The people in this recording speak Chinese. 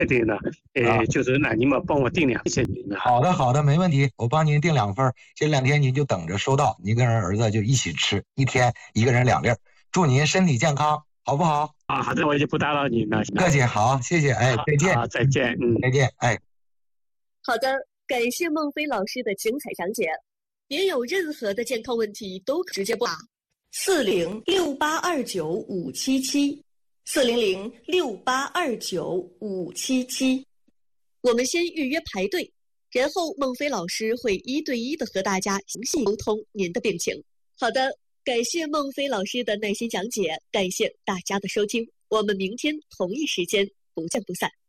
定呢，就是那你们帮我订2，谢谢您了。 好的，好的，没问题，我帮您订2份，这2天您就等着收到，您跟儿子就一起吃，一天一个人2粒，祝您身体健康，好不好？ 好的，我就不打扰您了。 客气，好，谢谢，哎，再见。 好，再见， 再见，哎。 好的，感谢孟非老师的精彩讲解。您有任何的健康问题都直接拨打40682957740068295777，我们先预约排队，然后孟非老师会1对1的和大家详细沟通您的病情。好的，感谢孟非老师的耐心讲解，感谢大家的收听，我们明天同一时间不见不散。